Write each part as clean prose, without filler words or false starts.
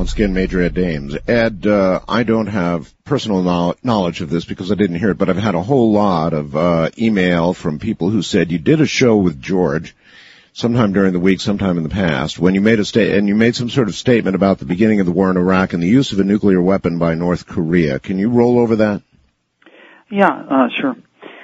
Once again, Major Ed Dames. Ed, I don't have personal knowledge of this because I didn't hear it, but I've had a whole lot of email from people who said you did a show with George sometime during the week, sometime in the past, when you made you made some sort of statement about the beginning of the war in Iraq and the use of a nuclear weapon by North Korea. Can you roll over that? Yeah, sure.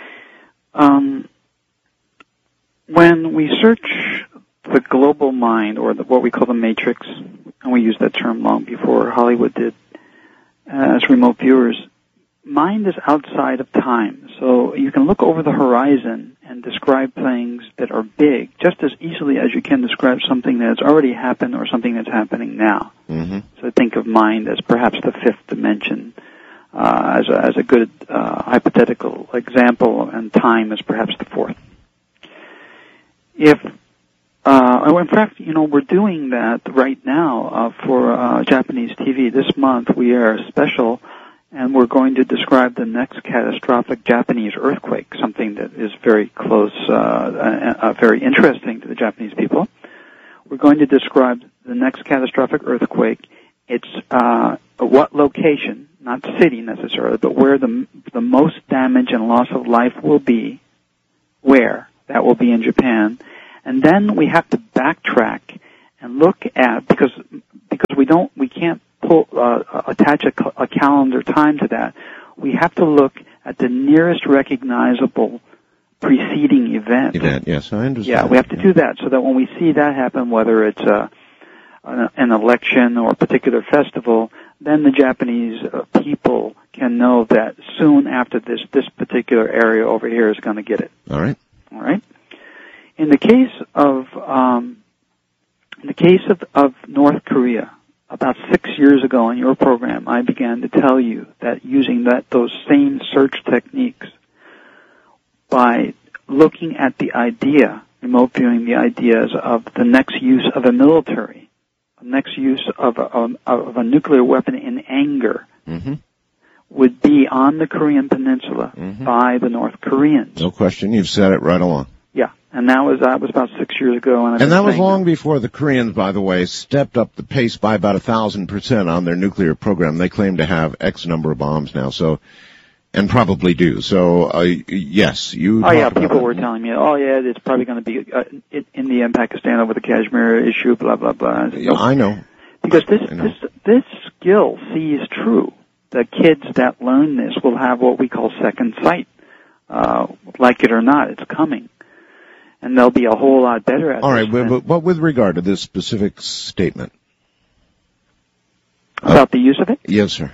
When we search the global mind, or what we call the matrix, and we used that term long before Hollywood did, as remote viewers, mind is outside of time. So you can look over the horizon and describe things that are big just as easily as you can describe something that has already happened or something that's happening now. Mm-hmm. So think of mind as perhaps the fifth dimension, as a good hypothetical example, and time as perhaps the fourth. In fact, we're doing that right now for Japanese TV. This month we air a special, and we're going to describe the next catastrophic Japanese earthquake, something that is very close, very interesting to the Japanese people. We're going to describe the next catastrophic earthquake. It's what location, not city necessarily, but where the most damage and loss of life will be. Where? That will be in Japan. And then we have to backtrack and look at, because we can't attach a calendar time to that. We have to look at the nearest recognizable preceding event. Yes, I understand. Yeah, we have to do that so that when we see that happen, whether it's an election or a particular festival, then the Japanese people can know that soon after this particular area over here is going to get it. All right. All right. In the case of North Korea, about 6 years ago on your program, I began to tell you that using those same search techniques, by looking at the idea, remote viewing the ideas of the next use of a military, the next use of a nuclear weapon in anger, mm-hmm. would be on the Korean Peninsula mm-hmm. by the North Koreans. No question, you've said it right along. Yeah, and that was about 6 years ago. And that was long before the Koreans, by the way, stepped up the pace by about 1,000% on their nuclear program. They claim to have X number of bombs now, and probably do. So, yes, you. Oh yeah, people were telling me, it's probably going to be India and Pakistan over the Kashmir issue, blah blah blah. Yeah, I know. Because this skill sees true. The kids that learn this will have what we call second sight. Like it or not, it's coming. And they'll be a whole lot better at it. All right, but with regard to this specific statement. About the use of it? Yes, sir.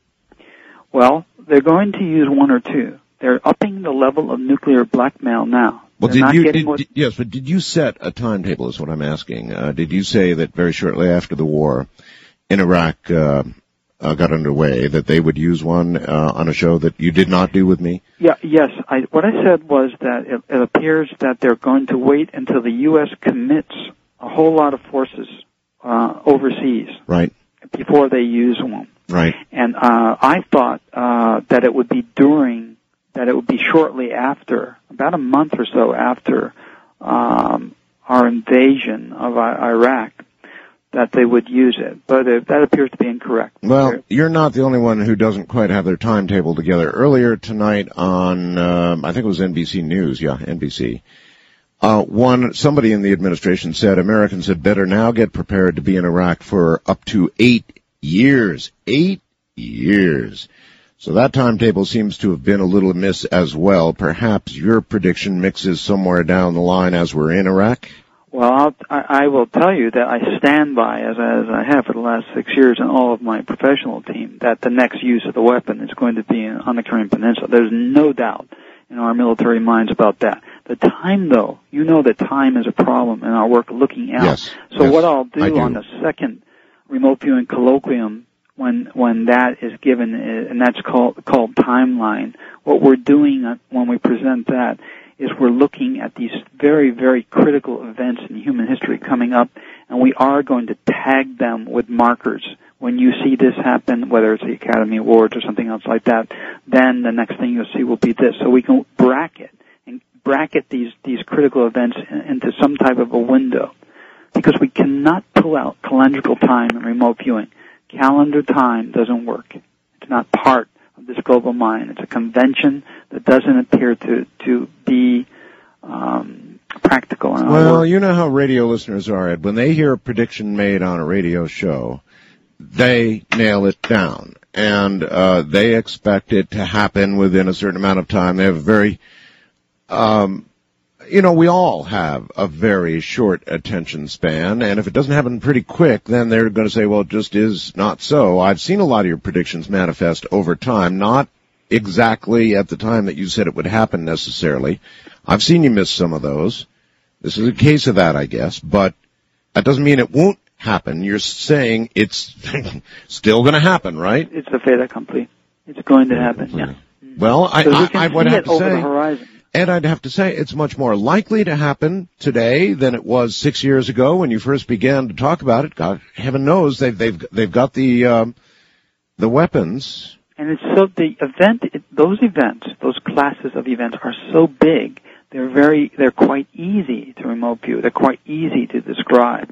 Well, they're going to use one or two. They're upping the level of nuclear blackmail now. Well, yes, but did you set a timetable is what I'm asking. Did you say that very shortly after the war in Iraq got underway, that they would use one on a show that you did not do with me? Yeah, yes. What I said was that it appears that they're going to wait until the U.S. commits a whole lot of forces overseas, right, before they use one. Right. And I thought that it would be shortly after, about a month or so after our invasion of Iraq, that they would use it, but that appears to be incorrect. Well, you're not the only one who doesn't quite have their timetable together. Earlier tonight on, I think it was NBC News, NBC, somebody in the administration said Americans had better now get prepared to be in Iraq for up to 8 years. 8 years. So that timetable seems to have been a little amiss as well. Perhaps your prediction mixes somewhere down the line as we're in Iraq? Well, I will tell you that I stand by, as I have for the last 6 years, and all of my professional team, that the next use of the weapon is going to be on the Korean Peninsula. There's no doubt in our military minds about that. The time, though, that time is a problem in our work looking out. Yes, so what I'll do on the second remote viewing colloquium, when that is given, and that's called timeline, what we're doing when we present that is we're looking at these very, very critical events in human history coming up, and we are going to tag them with markers. When you see this happen, whether it's the Academy Awards or something else like that, then the next thing you'll see will be this. So we can bracket these critical events into some type of a window, because we cannot pull out calendrical time and remote viewing. calendar time doesn't work. It's not part of this global mind. It's a convention that doesn't appear to be practical. Well, you know how radio listeners are, Ed. When they hear a prediction made on a radio show, they nail it down, and they expect it to happen within a certain amount of time. They have a very, we all have a very short attention span, and if it doesn't happen pretty quick, then they're going to say, well, it just is not so. I've seen a lot of your predictions manifest over time, not exactly at the time that you said it would happen necessarily. I've seen you miss some of those. This is a case of that, I guess, but that doesn't mean it won't happen. You're saying it's still going to happen, right? It's a fait accompli. It's going to happen, yeah. Well, I would have to over say, the horizon. And I'd have to say it's much more likely to happen today than it was 6 years ago when you first began to talk about it. God, heaven knows they've got the weapons. And it's so those classes of events are so big. They're quite easy to remote view. They're quite easy to describe.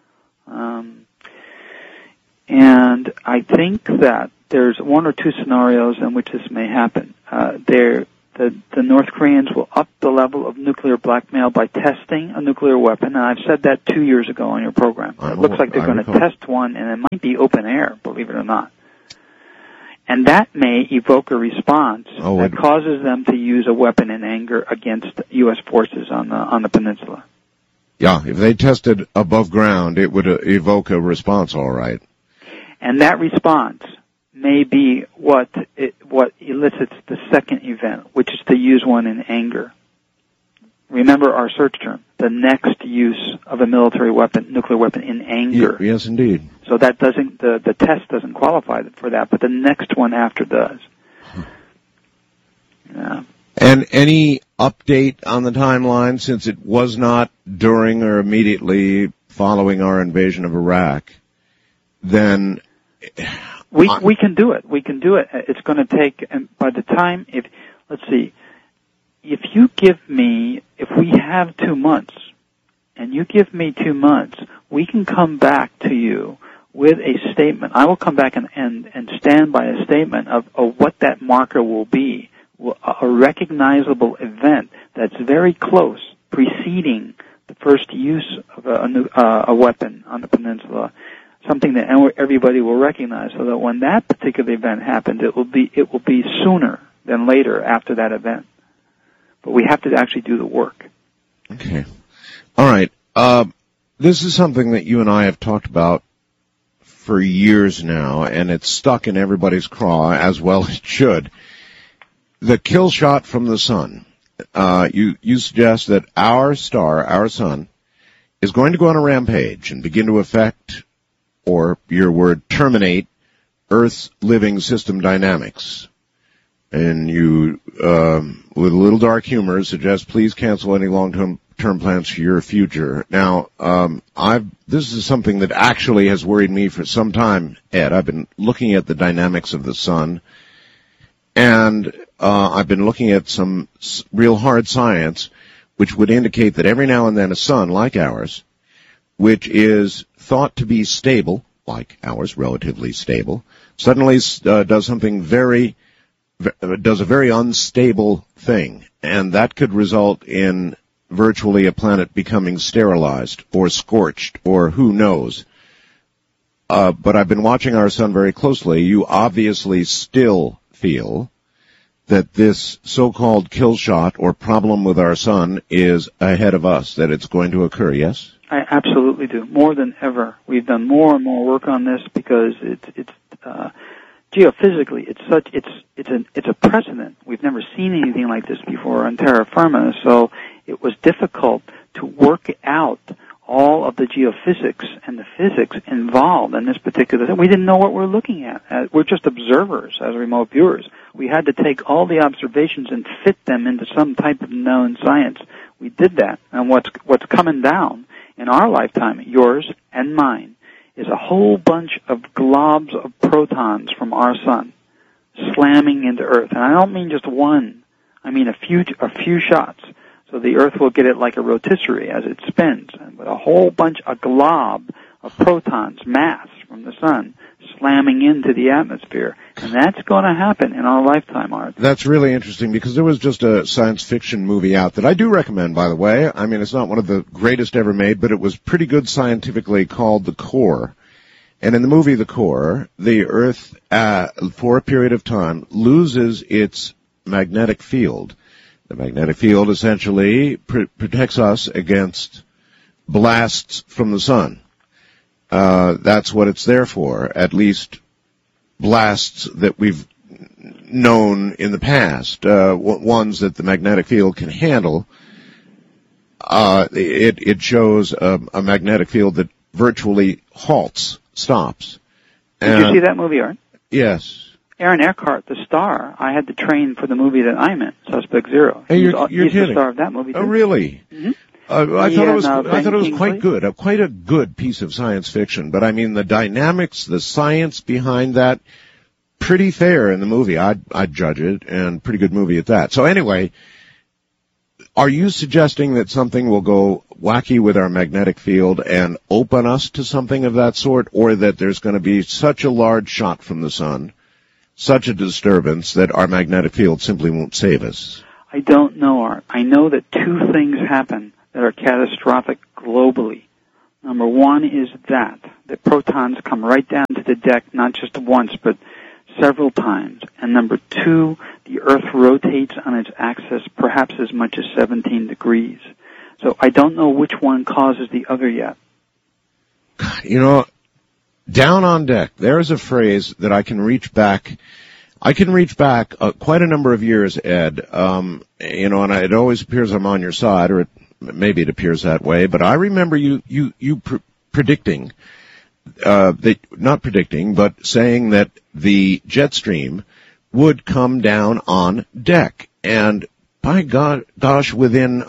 And I think that there's one or two scenarios in which this may happen. The North Koreans will up the level of nuclear blackmail by testing a nuclear weapon, and I've said that 2 years ago on your program. It looks like they're going to test one, and it might be open air, believe it or not. And that may evoke a response that causes them to use a weapon in anger against U.S. forces on the peninsula. Yeah, if they tested above ground, it would evoke a response, all right. And that response may be what elicits the second event, which is to use one in anger. Remember our search term, the next use of a military weapon, nuclear weapon in anger. Yes, indeed. So that doesn't, the test doesn't qualify for that, but the next one after does. Yeah. And any update on the timeline, since it was not during or immediately following our invasion of Iraq, then we can do it. We can do it. It's going to take, and by the time, if we have 2 months, and you give me 2 months, we can come back to you with a statement. I will come back and stand by a statement of what that marker will be, a recognizable event that's very close, preceding the first use of a weapon on the peninsula, something that everybody will recognize, so that when that particular event happens, it will be sooner than later after that event. But we have to actually do the work. Okay. All right. This is something that you and I have talked about for years now, and it's stuck in everybody's craw, as well it should. The kill shot from the sun. You suggest that our star, our sun, is going to go on a rampage and begin to affect, or your word, terminate, Earth's living system dynamics. And you, with a little dark humor, suggest please cancel any long-term plans for your future. Now, this is something that actually has worried me for some time, Ed. I've been looking at the dynamics of the sun, and I've been looking at some real hard science, which would indicate that every now and then a sun like ours, which is thought to be stable, like ours, relatively stable, suddenly does a very unstable thing, and that could result in virtually a planet becoming sterilized or scorched or who knows. But I've been watching our sun very closely. You obviously still feel that this so-called kill shot or problem with our sun is ahead of us, that it's going to occur, yes? I absolutely do. More than ever. We've done more and more work on this because it's geophysically, it's a precedent. We've never seen anything like this before on terra firma, so it was difficult to work out all of the geophysics and the physics involved in this particular thing. We didn't know what we're looking at. We're just observers as remote viewers. We had to take all the observations and fit them into some type of known science. We did that, and what's coming down in our lifetime, yours and mine, is a whole bunch of globs of protons from our sun slamming into Earth. And I don't mean just one. I mean a few shots. So the Earth will get it like a rotisserie as it spins, with a whole bunch, a glob of protons, mass from the sun, slamming into the atmosphere. And that's going to happen in our lifetime, Art. That's really interesting because there was just a science fiction movie out that I do recommend, by the way. I mean, it's not one of the greatest ever made, but it was pretty good scientifically, called The Core. And in the movie The Core, the Earth, for a period of time, loses its magnetic field. The magnetic field essentially protects us against blasts from the sun. That's what it's there for, at least blasts that we've known in the past, ones that the magnetic field can handle. It shows a magnetic field that virtually stops. Did you see that movie, Art? Yes. Aaron Eckhart, the star, I had to train for the movie that I'm in, Suspect Zero. Hey, you're he's kidding. The star of that movie, too. Oh, really? Mm-hmm. I thought it was quite good, quite a good piece of science fiction. But I mean, the dynamics, the science behind that, pretty fair in the movie. I'd judge it, and pretty good movie at that. So anyway, are you suggesting that something will go wacky with our magnetic field and open us to something of that sort, or that there's going to be such a large shot from the sun, such a disturbance that our magnetic field simply won't save us? I don't know, Art. I know that two things happen that are catastrophic globally. Number one is that protons come right down to the deck, not just once, but several times. And number two, the Earth rotates on its axis perhaps as much as 17 degrees. So I don't know which one causes the other yet. You know, down on deck, there's a phrase that I can reach back. I can reach back quite a number of years, Ed. And it always appears I'm on your side, or maybe it appears that way. But I remember you predicting, not predicting, but saying that the jet stream would come down on deck. And by gosh, within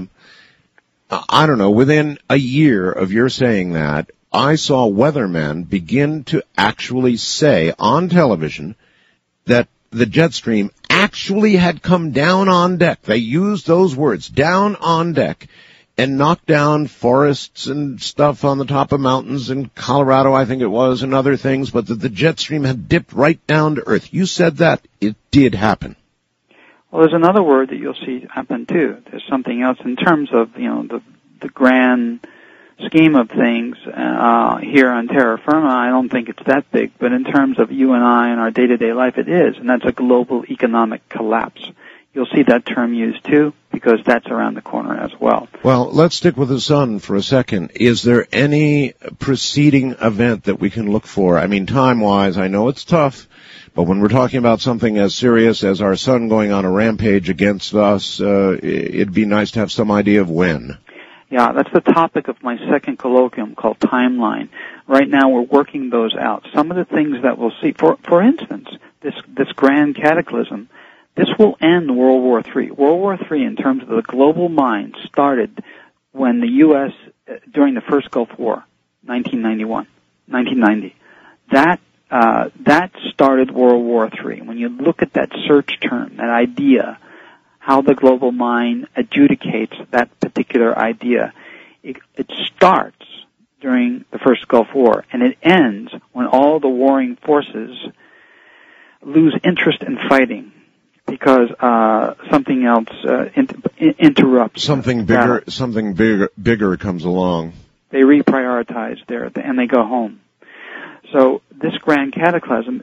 within a year of your saying that, I saw weathermen begin to actually say on television that the jet stream actually had come down on deck. They used those words, down on deck, and knocked down forests and stuff on the top of mountains in Colorado, I think it was, and other things, but that the jet stream had dipped right down to Earth. You said that. It did happen. Well, there's another word that you'll see happen, too. There's something else in terms of, the grand scheme of things here on terra firma. I don't think it's that big, but in terms of you and I and our day-to-day life, it is, and that's a global economic collapse. You'll see that term used, too, because that's around the corner as well. Well, let's stick with the sun for a second. Is there any preceding event that we can look for? I mean, time-wise, I know it's tough, but when we're talking about something as serious as our sun going on a rampage against us, it'd be nice to have some idea of when. Yeah, that's the topic of my second colloquium called Timeline. Right now we're working those out. Some of the things that we'll see, for instance, this grand cataclysm, this will end World War III. World War III, in terms of the global mind, started when the U.S., during the first Gulf War, 1990. That started World War III. When you look at that search term, that idea, how the global mind adjudicates that particular idea, it starts during the first Gulf War, and it ends when all the warring forces lose interest in fighting because something else interrupts. Something bigger comes along. They reprioritize and they go home. So this grand cataclysm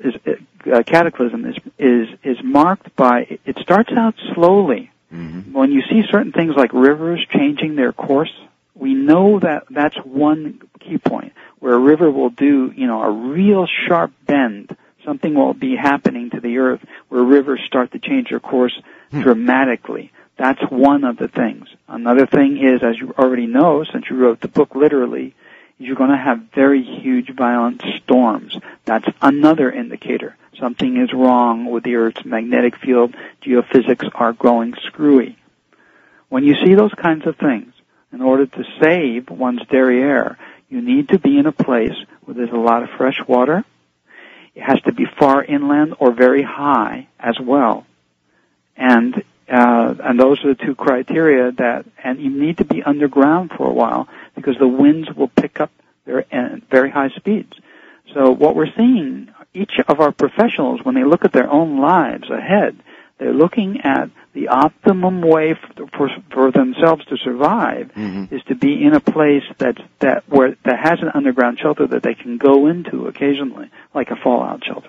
is marked by, it starts out slowly. Mm-hmm. When you see certain things like rivers changing their course, we know that that's one key point where a river will do, a real sharp bend. Something will be happening to the earth where rivers start to change their course dramatically. That's one of the things. Another thing is, as you already know, since you wrote the book literally, you're going to have very huge violent storms. That's another indicator. Something is wrong with the Earth's magnetic field. Geophysics are growing screwy. When you see those kinds of things, in order to save one's derriere, you need to be in a place where there's a lot of fresh water. It has to be far inland or very high as well. And those are the two criteria and you need to be underground for a while because the winds will pick up very high speeds. So what we're seeing, each of our professionals, when they look at their own lives ahead, they're looking at the optimum way for themselves to survive is to be in a place that has an underground shelter that they can go into occasionally, like a fallout shelter.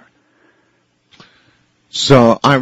So I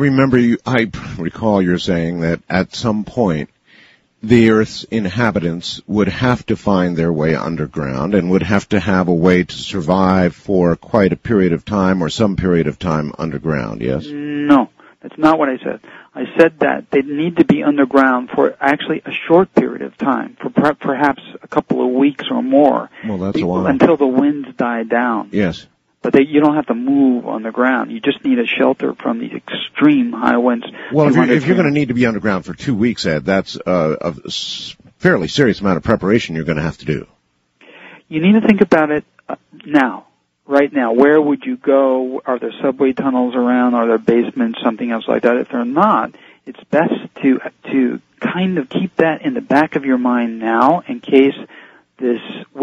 recall you're saying that at some point the Earth's inhabitants would have to find their way underground and would have to have a way to survive for quite a period of time or some period of time underground, yes? No, that's not what I said. I said that they need to be underground for actually a short period of time, for perhaps a couple of weeks or more. Well, that's a while. Until the winds die down. Yes. But you don't have to move on the ground. You just need a shelter from these extreme high winds. Well, if you're going to need to be underground for 2 weeks, Ed, that's a fairly serious amount of preparation you're going to have to do. You need to think about it now, right now. Where would you go? Are there subway tunnels around? Are there basements, something else like that? If they're not, it's best to kind of keep that in the back of your mind now in case this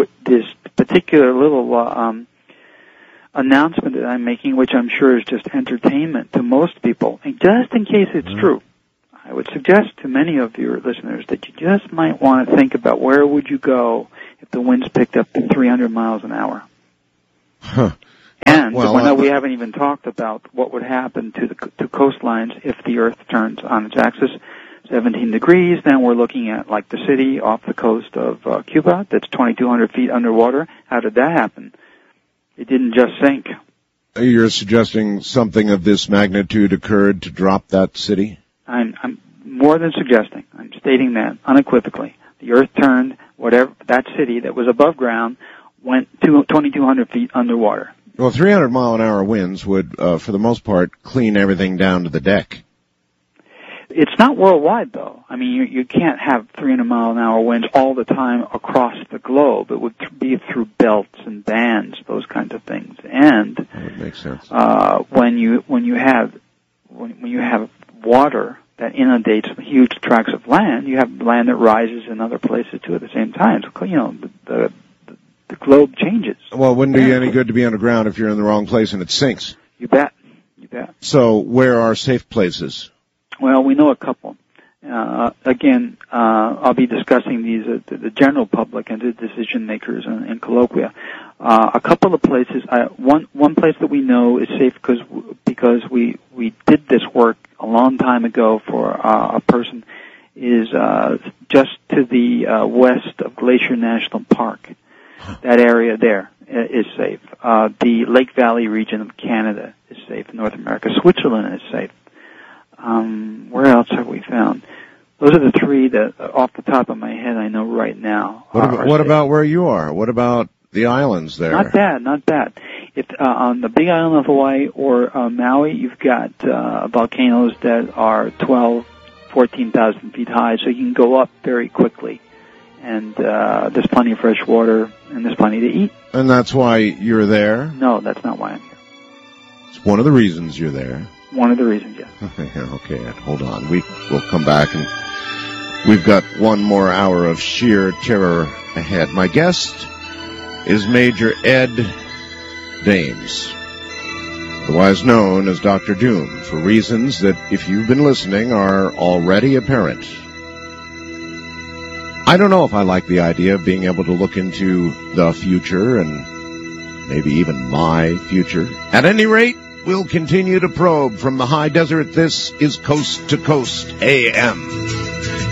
particular little announcement that I'm making, which I'm sure is just entertainment to most people, and just in case it's true, I would suggest to many of your listeners that you just might want to think about where would you go if the winds picked up to 300 miles an hour. Huh. And we haven't even talked about what would happen to coastlines if the Earth turns on its axis 17 degrees. Then we're looking at like the city off the coast of Cuba that's 2,200 feet underwater. How did that happen? It didn't just sink. You're suggesting something of this magnitude occurred to drop that city? I'm more than suggesting. I'm stating that unequivocally. The Earth turned, that city that was above ground went 2,200 feet underwater. Well, 300-mile-an-hour winds would, for the most part, clean everything down to the deck. It's not worldwide, though. I mean, you can't have 300-mile-an-hour winds all the time across the globe. It would be through belts and bands, those kinds of things. And that would make sense. When you have water that inundates huge tracts of land, you have land that rises in other places too at the same time. So the globe changes. Well, it wouldn't do you any good to be underground if you're in the wrong place and it sinks. You bet. So where are safe places? Well, we know a couple. Again, I'll be discussing these to the general public and to decision makers in colloquia. A couple of places. One place that we know is safe because we did this work a long time ago for a person is just to the west of Glacier National Park. That area there is safe. The Lake Valley region of Canada is safe. North America, Switzerland is safe. Where else have we found? Those are the three that, off the top of my head, I know right now. What about where you are? What about the islands there? Not bad. If on the Big Island of Hawaii or Maui, you've got volcanoes that are 14,000 feet high, so you can go up very quickly. And there's plenty of fresh water, and there's plenty to eat. And that's why you're there? No, that's not why I'm here. It's one of the reasons you're there. One of the reasons, yes. Okay, Ed, hold on. We'll come back, and we've got one more hour of sheer terror ahead. My guest is Major Ed Dames, otherwise known as Dr. Doom, for reasons that, if you've been listening, are already apparent. I don't know if I like the idea of being able to look into the future and maybe even my future. At any rate, we'll continue to probe from the high desert. This is Coast to Coast AM.